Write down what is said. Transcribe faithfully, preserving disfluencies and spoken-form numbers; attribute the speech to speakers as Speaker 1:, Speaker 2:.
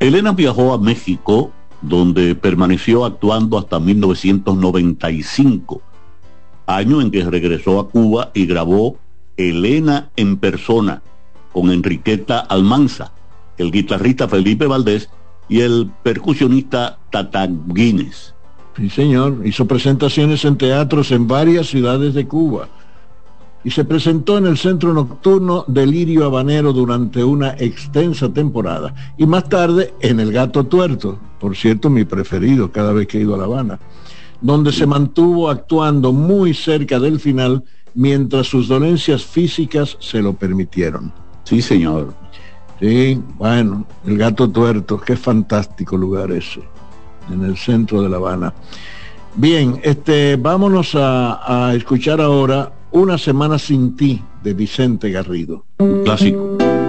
Speaker 1: Elena viajó a México, donde permaneció actuando hasta mil novecientos noventa y cinco, año en que regresó a Cuba y grabó Elena en persona con Enriqueta Almanza, el guitarrista Felipe Valdés y el percusionista Tata Guinness.
Speaker 2: Sí, señor, hizo presentaciones en teatros en varias ciudades de Cuba y se presentó en el Centro Nocturno Delirio Habanero durante una extensa temporada y más tarde en El Gato Tuerto, por cierto mi preferido cada vez que he ido a La Habana, donde se mantuvo actuando muy cerca del final mientras sus dolencias físicas se lo permitieron.
Speaker 1: Sí, señor.
Speaker 2: Sí, bueno, El Gato Tuerto, qué fantástico lugar ese, en el centro de La Habana. Bien, este, vámonos a, a escuchar ahora Una semana sin ti, de Vicente Garrido.
Speaker 1: Un clásico.